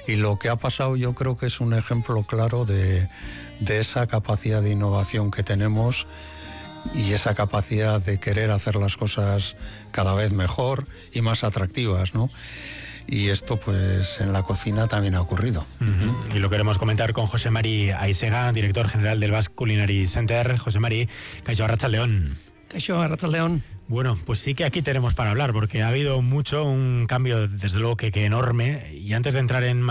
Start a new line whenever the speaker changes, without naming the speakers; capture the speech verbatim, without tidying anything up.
Y lo que ha pasado yo creo que es un ejemplo claro de, de esa capacidad de innovación que tenemos y esa capacidad de querer hacer las cosas cada vez mejor y más atractivas, ¿no? Y esto pues en la cocina también ha ocurrido.
Uh-huh. Y lo queremos comentar con José Mari Aisega, director general del Basque Culinary Center. José Mari, Kaixo Arratsaldeon.
Kaixo Arratsaldeon.
Bueno, pues sí que aquí tenemos para hablar, porque ha habido mucho, un cambio desde luego que, que enorme. Y antes de entrar en